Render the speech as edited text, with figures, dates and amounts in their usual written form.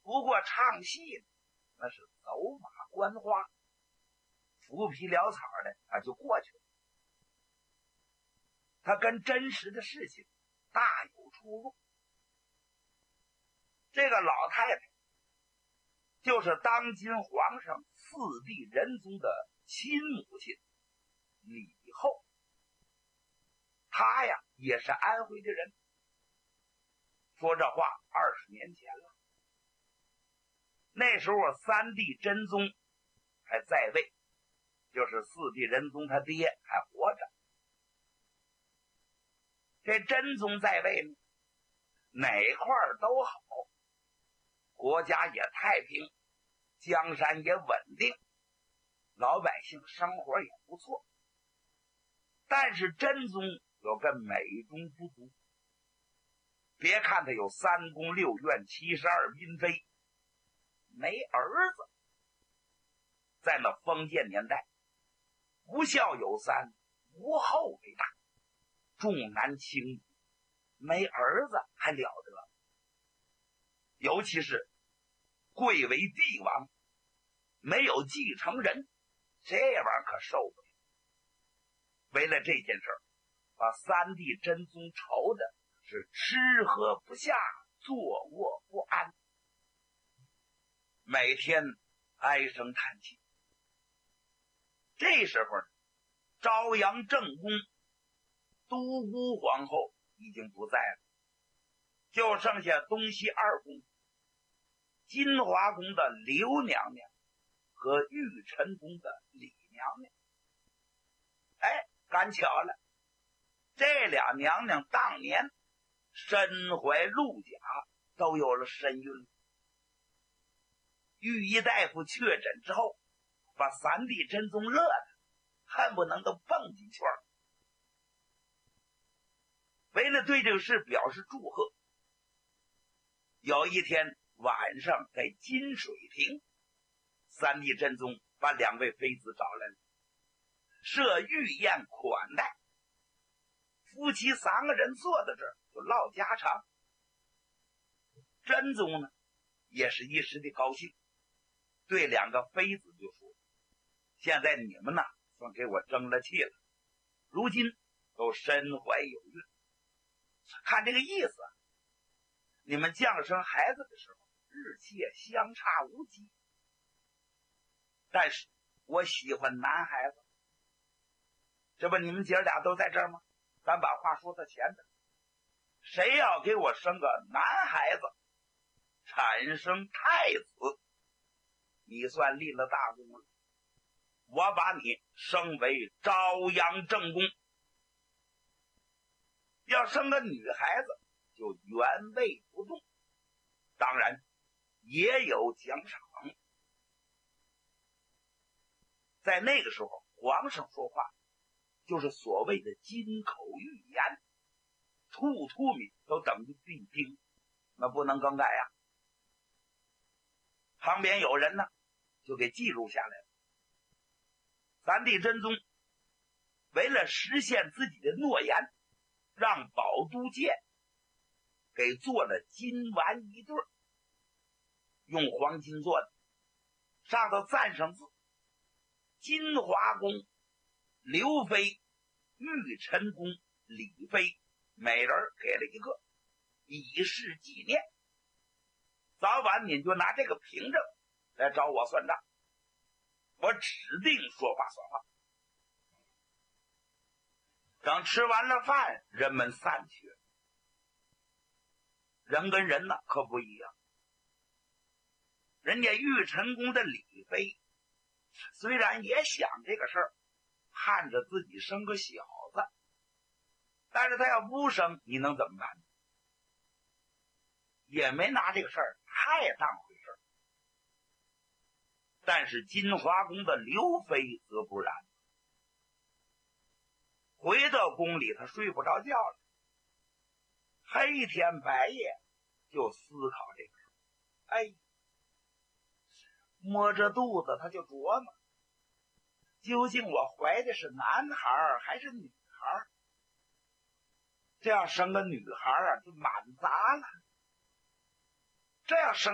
不过唱戏那是走马观花，浮皮潦草的就过去了。他跟真实的事情大有出入。这个老太太就是当今皇上四帝仁宗的亲母亲李后，她呀也是安徽的人。说这话20年前了，那时候三帝真宗还在位，就是四帝仁宗他爹还活着。这真宗在位呢，哪块都好，国家也太平，江山也稳定，老百姓生活也不错。但是真宗有个美中不足，别看他有3宫6院72嫔妃，没儿子。在那封建年代，不孝有三，无后为大，重男轻女，没儿子还了得。尤其是贵为帝王，没有继承人，这玩意儿可受不了。为了这件事把三帝真宗愁的是吃喝不下，坐卧不安，每天唉声叹气。这时候朝阳正宫都姑皇后已经不在了，就剩下东西2宫金华宫的刘娘娘和玉辰宫的李娘娘。赶巧了，这俩娘娘当年身怀鹿甲，都有了身孕。御医大夫确诊之后，把三帝真宗乐的恨不能都蹦几圈。为了对这个事表示祝贺，有一天晚上在金水亭，三帝真宗把2位妃子找来了，设御宴款待。夫妻3个人坐在这儿就唠家常。真宗呢也是一时的高兴，对2个妃子就说：现在你们呢算给我争了气了，如今都身怀有孕，看这个意思你们降生孩子的时候日期也相差无几，但是我喜欢男孩子，这不你们姐俩都在这儿吗？咱把话说到前边，谁要给我生个男孩子，产生太子，你算立了大功了，我把你升为朝阳正宫。要生个女孩子就原位不动，当然也有奖赏。在那个时候皇上说话就是所谓的金口玉言，吐米都等于必听，那不能更改呀。旁边有人呢就给记录下来了。三帝真宗为了实现自己的诺言，让宝都监给做了金丸1对，用黄金做的，上头赞上字：金华宫刘妃、玉辰宫李妃，每人给了1个，以示纪念。早晚你就拿这个凭证来找我算账，我指定说话算话。等吃完了饭，人们散去了。人跟人呢可不一样，人家玉辰宫的李妃虽然也想这个事儿，盼着自己生个小子，但是他要不生，你能怎么办？也没拿这个事儿太当回事儿。但是金华宫的刘妃则不然，回到宫里他睡不着觉了，黑天白夜就思考这个事。摸着肚子他就琢磨，究竟我怀的是男孩还是女孩？这要生个女孩就满砸了，这要生